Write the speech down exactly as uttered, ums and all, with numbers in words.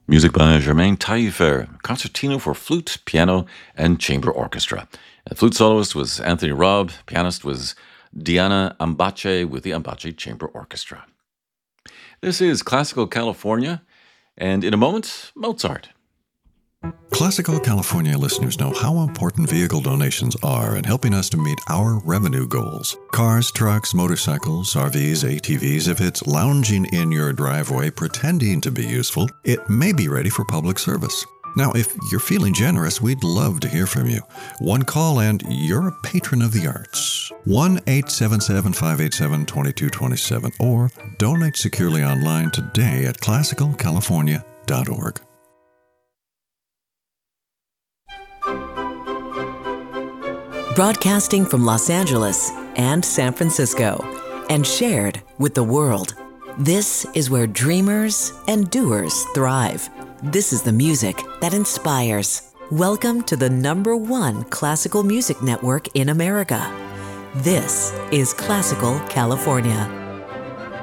Music by Germain Taillefer, concertino for flute, piano, and chamber orchestra. The flute soloist was Anthony Robb, pianist was Diana Ambache with the Ambache Chamber Orchestra. This is Classical California, and in a moment, Mozart. Classical California listeners know how important vehicle donations are in helping us to meet our revenue goals. Cars, trucks, motorcycles, R Vs, A T Vs, if it's lounging in your driveway pretending to be useful, it may be ready for public service. Now, if you're feeling generous, we'd love to hear from you. One call and you're a patron of the arts. one eight seven seven, five eight seven, two two two seven or donate securely online today at classical california dot org. Broadcasting from Los Angeles and San Francisco and shared with the world. This is where dreamers and doers thrive. This is the music that inspires. Welcome to the number one classical music network in America. This is Classical California.